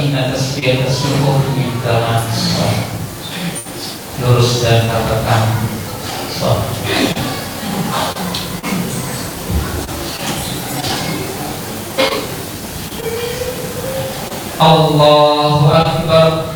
hina tasbih syukur minta lurus dan katakan Allahu Akbar.